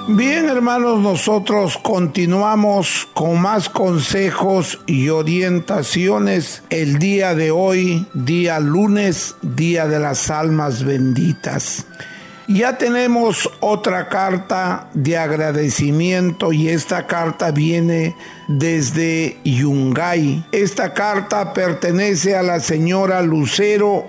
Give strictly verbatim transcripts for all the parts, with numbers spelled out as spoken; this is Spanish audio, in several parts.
Bien, hermanos, nosotros continuamos con más consejos y orientaciones el día de hoy, día lunes, día de las almas benditas. Ya tenemos otra carta de agradecimiento y esta carta viene desde Yungay. Esta carta pertenece a la señora Lucero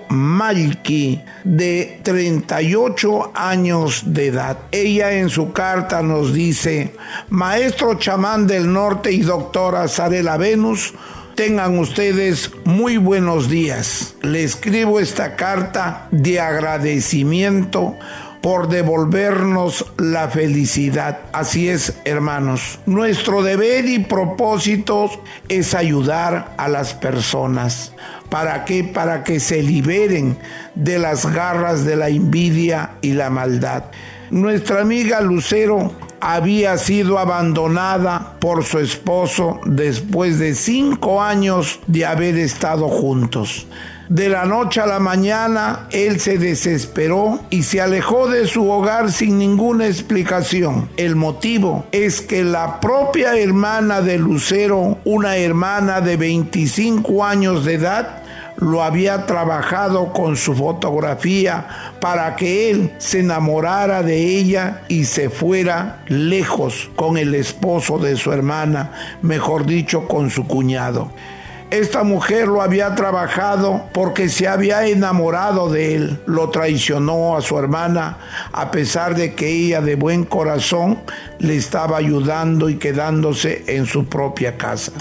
Malki, de treinta y ocho años de edad. Ella en su carta nos dice: Maestro chamán del norte y doctora Zarela Venus, tengan ustedes muy buenos días. Le escribo esta carta de agradecimiento por devolvernos la felicidad. Así es, hermanos. Nuestro deber y propósito es ayudar a las personas. ¿Para qué? Para que se liberen de las garras de la envidia y la maldad. Nuestra amiga Lucero había sido abandonada por su esposo después de cinco años de haber estado juntos. De la noche a la mañana, él se desesperó y se alejó de su hogar sin ninguna explicación. El motivo es que la propia hermana de Lucero, una hermana de veinticinco años de edad, lo había trabajado con su fotografía para que él se enamorara de ella y se fuera lejos con el esposo de su hermana, mejor dicho, con su cuñado. Esta mujer lo había trabajado porque se había enamorado de él. Lo traicionó a su hermana, a pesar de que ella de buen corazón le estaba ayudando y quedándose en su propia casa.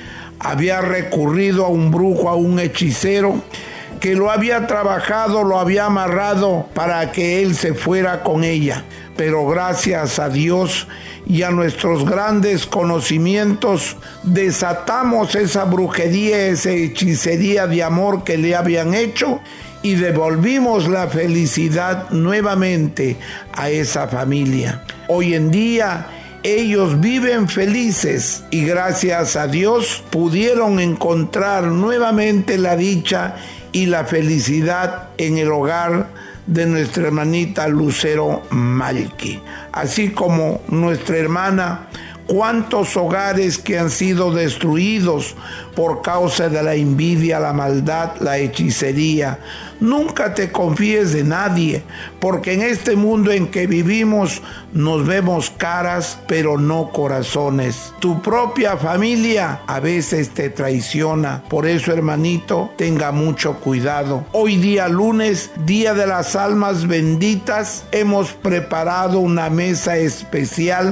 Había recurrido a un brujo, a un hechicero, que lo había trabajado, lo había amarrado para que él se fuera con ella. Pero gracias a Dios y a nuestros grandes conocimientos, desatamos esa brujería, esa hechicería de amor que le habían hecho y devolvimos la felicidad nuevamente a esa familia. Hoy en día ellos viven felices y gracias a Dios pudieron encontrar nuevamente la dicha y la felicidad en el hogar de nuestra hermanita Lucero Malki. Así como nuestra hermana, cuántos hogares que han sido destruidos por causa de la envidia, la maldad, la hechicería. Nunca te confíes de nadie, porque en este mundo en que vivimos nos vemos caras, pero no corazones. Tu propia familia a veces te traiciona. Por eso, hermanito, tenga mucho cuidado. Hoy día lunes, día de las almas benditas, hemos preparado una mesa especial